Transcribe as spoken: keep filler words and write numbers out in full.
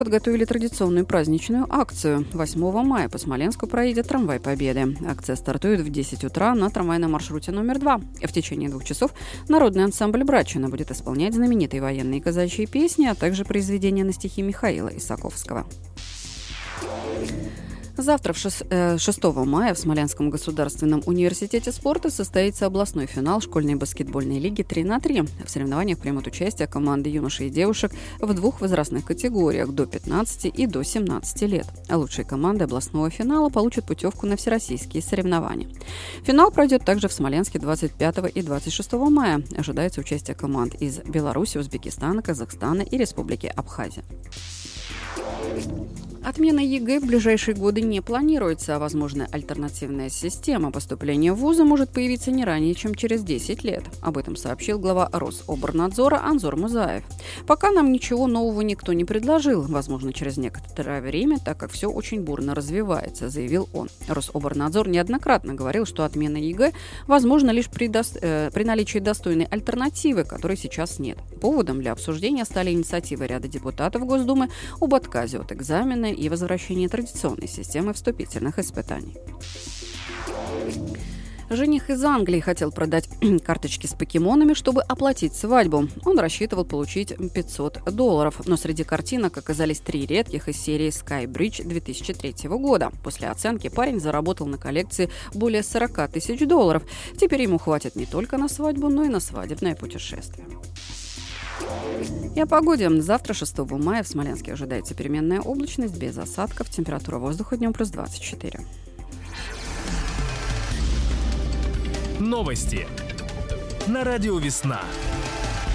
Подготовили традиционную праздничную акцию. восьмого мая по Смоленску проедет трамвай Победы. Акция стартует в десять утра на трамвайном маршруте номер два. В течение двух часов народный ансамбль «Брачина» будет исполнять знаменитые военные казачьи песни, а также произведения на стихи Михаила Исаковского. Завтра, шестого мая, в Смоленском государственном университете спорта состоится областной финал школьной баскетбольной лиги три на три. В соревнованиях примут участие команды юношей и девушек в двух возрастных категориях – до пятнадцати и до семнадцати лет. А лучшие команды областного финала получат путевку на всероссийские соревнования. Финал пройдет также в Смоленске двадцать пятого и двадцать шестого мая. Ожидается участие команд из Беларуси, Узбекистана, Казахстана и Республики Абхазия. Отмена ЕГЭ в ближайшие годы не планируется, а возможная альтернативная система поступления в вузы может появиться не ранее, чем через десять лет. Об этом сообщил глава Рособорнадзора Анзор Музаев. Пока нам ничего нового никто не предложил, возможно, через некоторое время, так как все очень бурно развивается, заявил он. Рособорнадзор неоднократно говорил, что отмена ЕГЭ возможна лишь при, до... э, при наличии достойной альтернативы, которой сейчас нет. Поводом для обсуждения стали инициативы ряда депутатов Госдумы об отказе от экзамена и возвращение традиционной системы вступительных испытаний. Жених из Англии хотел продать карточки с покемонами, чтобы оплатить свадьбу. Он рассчитывал получить пятьсот долларов, но среди картинок оказались три редких из серии Skybridge две тысячи третьего года. После оценки парень заработал на коллекции более сорок тысяч долларов. Теперь ему хватит не только на свадьбу, но и на свадебное путешествие. И о погоде. Завтра, шестого мая, в Смоленске ожидается переменная облачность без осадков. Температура воздуха днем плюс двадцать четыре. Новости на радио «Весна».